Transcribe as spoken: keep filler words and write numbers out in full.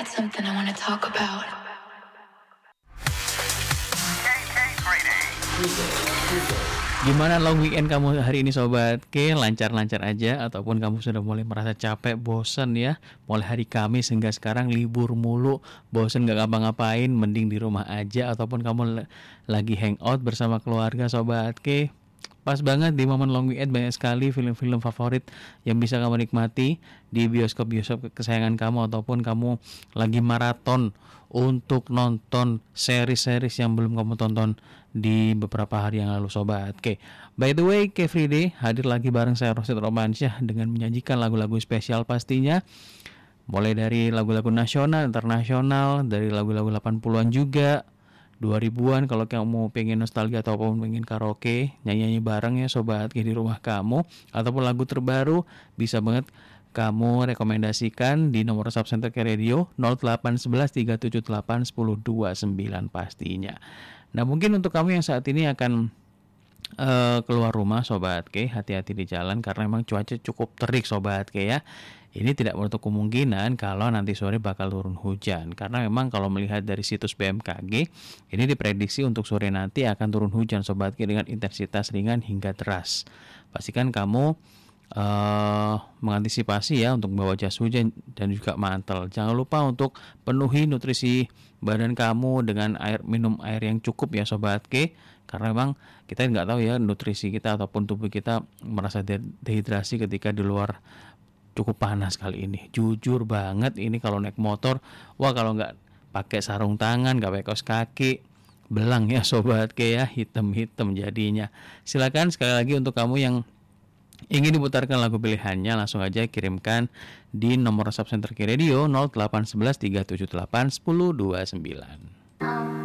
got something I want to talk about. Gimana long weekend kamu hari ini Sobat K? Lancar-lancar aja ataupun kamu sudah mulai merasa capek, bosan ya? Mulai hari Kamis hingga sekarang libur mulu, bosan gak ngapa-ngapain, mending di rumah aja ataupun kamu l- lagi hangout bersama keluarga Sobat K. Pas banget di momen long weekend banyak sekali film-film favorit yang bisa kamu nikmati di bioskop-bioskop kesayangan kamu ataupun kamu lagi maraton untuk nonton series-series yang belum kamu tonton di beberapa hari yang lalu Sobat. Oke, by the way, K Friday hadir lagi bareng saya Rosid Romansyah dengan menyajikan lagu-lagu spesial pastinya. Mulai dari lagu-lagu nasional, internasional, dari lagu-lagu delapan puluhan juga, dua ribuan kalau kamu pengen nostalgia ataupun pengen karaoke, nyanyi-nyanyi bareng ya Sobat K di rumah kamu, ataupun lagu terbaru bisa banget kamu rekomendasikan di nomor Subcenter K Radio nol delapan satu satu tiga tujuh delapan satu nol dua sembilan pastinya. Nah mungkin untuk kamu yang saat ini akan uh, keluar rumah Sobat K, hati-hati di jalan karena memang cuaca cukup terik Sobat K ya. Ini tidak menutup kemungkinan kalau nanti sore bakal turun hujan. Karena memang kalau melihat dari situs B M K G, ini diprediksi untuk sore nanti akan turun hujan Sobat K dengan intensitas ringan hingga deras. Pastikan kamu uh, mengantisipasi ya untuk membawa jas hujan dan juga mantel. Jangan lupa untuk penuhi nutrisi badan kamu dengan air minum air yang cukup ya Sobat K. Karena memang kita nggak tahu ya nutrisi kita ataupun tubuh kita merasa de- dehidrasi ketika di luar cukup panas kali ini. Jujur banget ini kalau naik motor, wah kalau nggak pakai sarung tangan, nggak pakai kaos kaki, belang ya Sobat K ya, hitam-hitam jadinya. Silakan sekali lagi untuk kamu yang ingin diputarkan lagu pilihannya, langsung aja kirimkan di nomor Subcenter K Radio nol delapan satu satu tiga tujuh delapan satu nol dua sembilan.